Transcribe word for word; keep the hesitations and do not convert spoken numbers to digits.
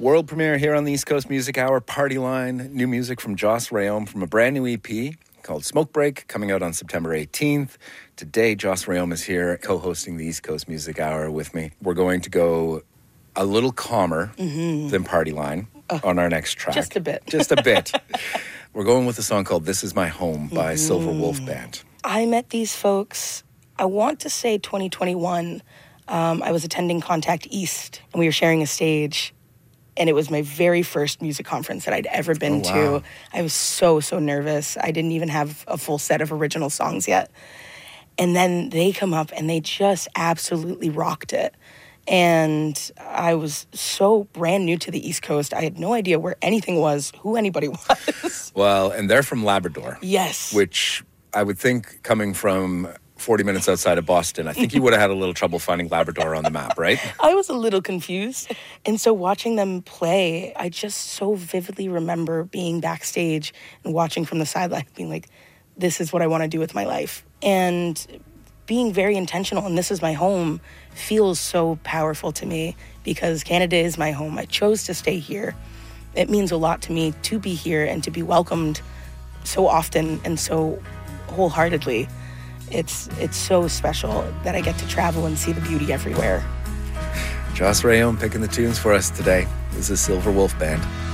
World premiere here on the East Coast Music Hour, Party Line. New music from Joss Rayom from a brand new E P called Smoke Break, coming out on September eighteenth. Today, Joss Rayom is here co-hosting the East Coast Music Hour with me. We're going to go a little calmer mm-hmm. than Party Line uh, on our next track. Just a bit. Just a bit. We're going with a song called This Is My Home by mm-hmm. Silver Wolf Band. I met these folks, I want to say twenty twenty-one. Um, I was attending Contact East, and we were sharing a stage. And it was my very first music conference that I'd ever been oh, wow. to. I was so, so nervous. I didn't even have a full set of original songs yet. And then they come up and they just absolutely rocked it. And I was so brand new to the East Coast. I had no idea where anything was, who anybody was. Well, and they're from Labrador. Yes. Which I would think coming from forty minutes outside of Boston, I think you would have had a little trouble finding Labrador on the map, right? I was a little confused. And so watching them play, I just so vividly remember being backstage and watching from the sideline, being like, this is what I want to do with my life. And being very intentional, and this is my home, feels so powerful to me because Canada is my home. I chose to stay here. It means a lot to me to be here and to be welcomed so often and so wholeheartedly. It's it's so special that I get to travel and see the beauty everywhere. Joss Rayom picking the tunes for us today. This is Silver Wolf Band.